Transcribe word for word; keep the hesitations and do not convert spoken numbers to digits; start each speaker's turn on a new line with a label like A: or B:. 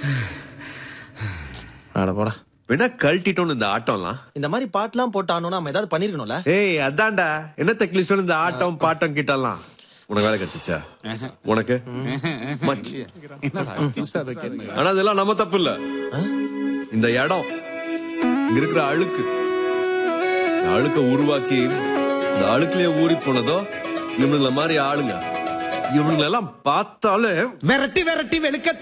A: அட போடா.
B: வேணா கழட்டிட்டோம் இந்த ஆட்டம்லாம்.
A: இந்த மாதிரி பாட்டுலாம் போட்டானோன்னா நம்ம ஏதாவது பண்ணிருக்கணும்ல.
B: ஏய் அதான்டா என்ன தெக்லிஸ்டோம் இந்த ஆட்டம் பாட்டம் கிட்டலாம். உனக்கு வேலை கிடைச்சிச்சா? உனக்கு ஆனா அதெல்லாம் நம்ம தப்பு இல்ல. இந்த இடம் இங்க இருக்கிற அழுக்கு, அழுக்க உருவாக்கி இந்த அழுக்குலயே ஊறி போனதோ இவனுங்கள மாதிரி ஆளுங்க. இவனுங்களெல்லாம் பார்த்தாலே
C: விரட்டி விரட்டி வெளுக்க